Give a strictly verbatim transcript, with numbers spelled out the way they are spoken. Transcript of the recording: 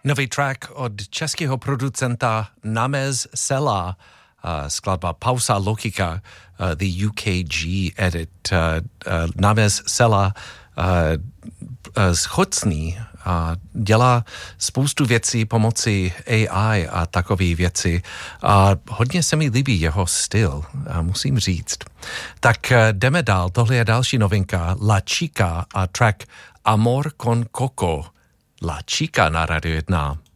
Nový track od českého producenta Namez Sela, uh, skladba Pausa Logika, uh, the U K G edit. Uh, uh, Namez Sela uh, uh, schocný a dělá spoustu věcí pomocí A I a takové věci a hodně se mi líbí jeho styl, musím říct. Tak jdeme dál, tohle je další novinka, La Chica a track Amor con Coco. La Chica na Radio jedna.